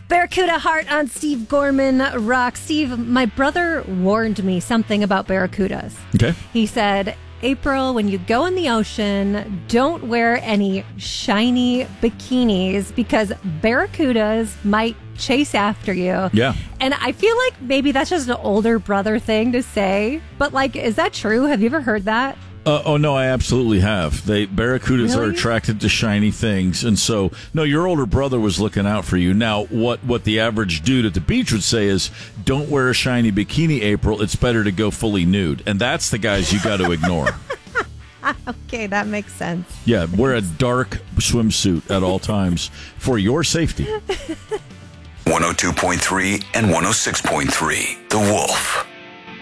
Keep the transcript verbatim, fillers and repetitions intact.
Barracuda Heart on Steve Gorman Rock. Steve, my brother warned me something about barracudas. Okay. He said, April, when you go in the ocean, don't wear any shiny bikinis because barracudas might chase after you. Yeah. And I feel like maybe that's just an older brother thing to say. But, like, is that true? Have you ever heard that? Uh, oh, no, I absolutely have. They Barracudas Really? are attracted to shiny things. And so, no, your older brother was looking out for you. Now, what, what the average dude at the beach would say is, don't wear a shiny bikini, April. It's better to go fully nude. And that's the guys you got to ignore. Okay, that makes sense. Yeah, wear a dark swimsuit at all times for your safety. one oh two point three and one oh six point three, The Wolf.